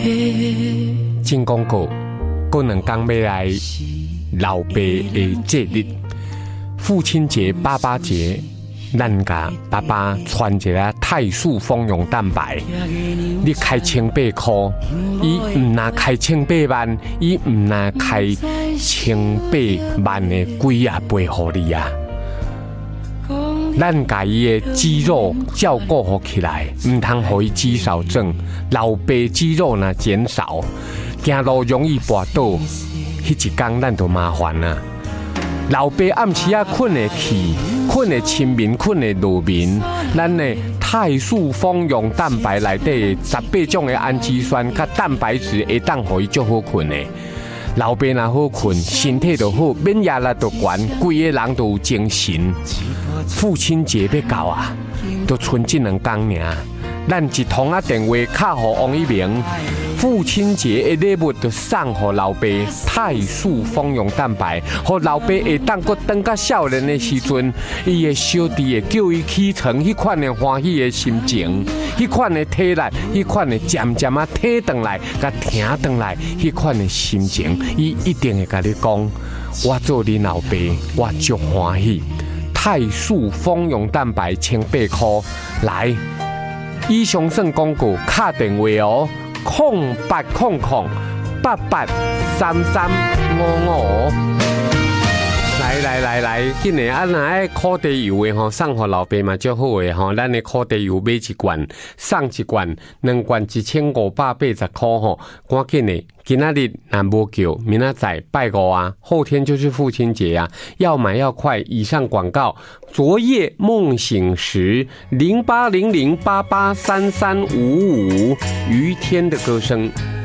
进广告，过两天要来老爸的节日，父亲节、爸爸节，咱甲爸爸传一个泰树丰容蛋白。你开1800块，伊唔拿开1800万，伊唔拿开1800万的几啊倍互你啊！咱家己的肌肉照顾好起来，唔通互伊肌少症、老爸肌肉若减少，走路容易跌倒，迄一天咱就麻烦啦。老爸暗时啊困会起，困会亲眠，困会落眠，咱的泰树丰容蛋白内底18种的氨基酸甲蛋白质会当互伊足好困的。老爸若好困，身体就好，免压力就悬，规个人都有精神。父亲节要到啊，就剩这2天尔。咱一通电话敲给王一鸣，父亲节的礼物就送给老爸泰树丰容蛋白，让老爸会当搁当到少年的时阵，伊的小弟会叫伊起床，迄款的欢喜的心情，迄款的体力，迄款的渐渐啊体转来，甲停转来，迄款的心情，伊一定会甲你讲，我做你老爸，我足欢喜。泰树丰容蛋白1800块，来。以上算广告，打电话哦，0800883355。来，今年啊，那烤地油的吼，送给老爸嘛，最好的吼。咱的烤地油买1罐，送1罐，2罐1580块吼，赶紧的。今仔日若无叫，明仔载拜5啊，后天就是父亲节啊，要买要快。以上广告，昨夜梦醒时0800883355，于天的歌声。